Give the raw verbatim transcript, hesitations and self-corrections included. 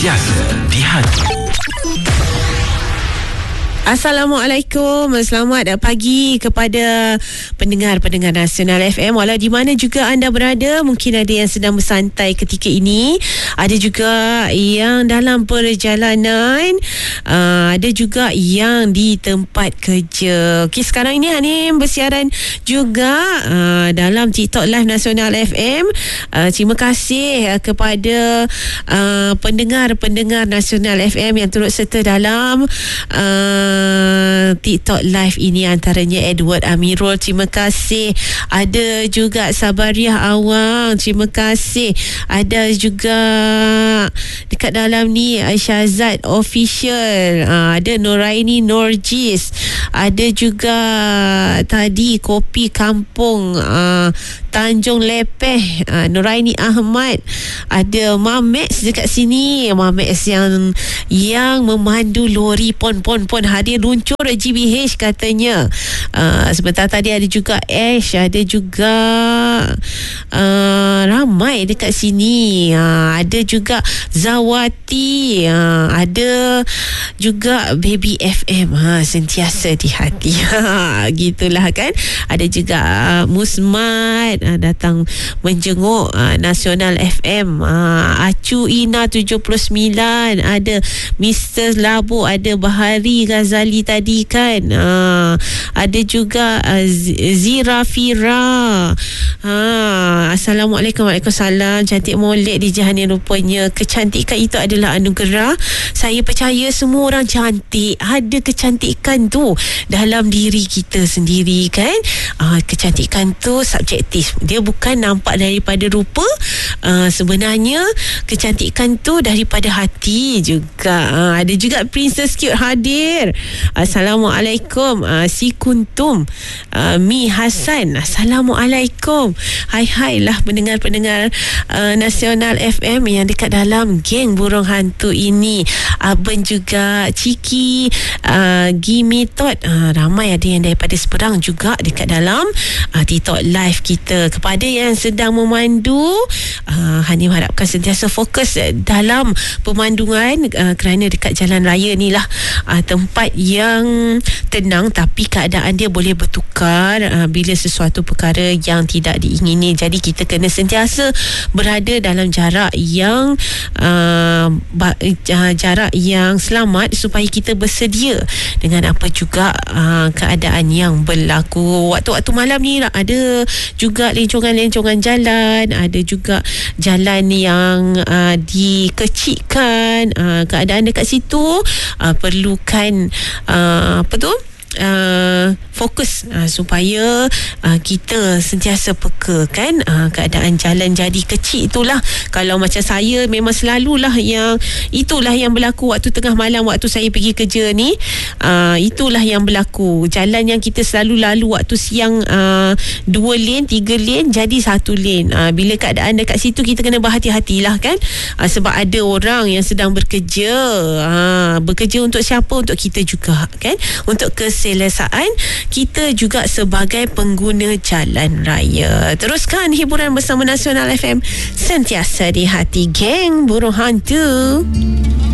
Sentiasa di hati. Assalamualaikum, selamat pagi kepada pendengar-pendengar Nasional F M. Walau di mana juga anda berada, mungkin ada yang sedang bersantai ketika ini, ada juga yang dalam perjalanan, uh, ada juga yang di tempat kerja. Okey, sekarang ini Hanim bersiaran juga uh, dalam TikTok Live Nasional F M. Uh, terima kasih uh, kepada uh, pendengar-pendengar Nasional F M yang turut serta dalam uh, TikTok Live ini, antaranya Edward Amirul, terima kasih. Ada juga Sabariah Awang, terima kasih. Ada juga dekat dalam ni Syazad Official, ada Noraini Norjis, ada juga tadi Kopi Kampung Tanjung Lepeh, Noraini Ahmad, ada Mamex dekat sini, Mamex yang yang memandu lori pon-pon-pon hadir luncur G B H katanya. Uh, sebentar tadi ada juga Ash, ada juga uh, ramai dekat sini. Uh, ada juga Zawati, uh, ada juga Baby F M, ha, sentiasa di hati. Gitulah kan. Ada juga uh, Musmat uh, datang menjenguk uh, Nasional F M. Uh, Acu Ina tujuh puluh sembilan, ada Mister Labu, ada Bahari Ghazali tadi kan. Uh, ada juga uh, Zira Fira. Uh, Assalamualaikum. Waalaikumsalam. Cantik molek di Jahani, rupanya kecantikan itu adalah anugerah. Saya percaya semua orang cantik. Ada kecantikan tu dalam diri kita sendiri kan. Uh, kecantikan tu subjektif. Dia bukan nampak daripada rupa. Uh, sebenarnya kecantikan tu daripada hati juga. Uh, ada juga Princess Cute hadir. Assalamualaikum. uh, Si Kuntum, uh, Mi Hasan, Assalamualaikum. Hai-hai lah pendengar-pendengar uh, Nasional F M yang dekat dalam geng burung hantu ini. Abang juga Ciki, uh, Gimi Tot, uh, ramai ada yang daripada Seberang juga dekat dalam uh, TikTok Live kita. Kepada yang sedang memandu, uh, Hanim harapkan sentiasa fokus dalam pemanduan, uh, kerana dekat jalan raya ni lah uh, tempat yang tenang, tapi keadaan dia boleh bertukar uh, bila sesuatu perkara yang tidak diingini. Jadi kita kena sentiasa berada dalam jarak yang uh, ba- uh, jarak yang selamat supaya kita bersedia dengan apa juga uh, keadaan yang berlaku. Waktu-waktu malam ni ada juga lencongan-lencongan jalan, ada juga jalan yang uh, dikecikkan. Uh, keadaan dekat situ uh, perlukan uh, apa tu? Uh, fokus uh, supaya uh, kita sentiasa peka kan. Uh, keadaan jalan jadi kecil itulah. Kalau macam saya, memang selalulah yang itulah yang berlaku waktu tengah malam waktu saya pergi kerja ni. Uh, itulah yang berlaku. Jalan yang kita selalu lalu waktu siang, uh, dua lane, tiga lane jadi satu lane. Uh, bila keadaan dekat situ, kita kena berhati-hatilah kan. Uh, sebab ada orang yang sedang bekerja. Uh, bekerja untuk siapa? Untuk kita juga kan. Untuk kesehatan selesaan kita juga sebagai pengguna jalan raya. Teruskan hiburan bersama Nasional F M, sentiasa di hati geng burung hantu.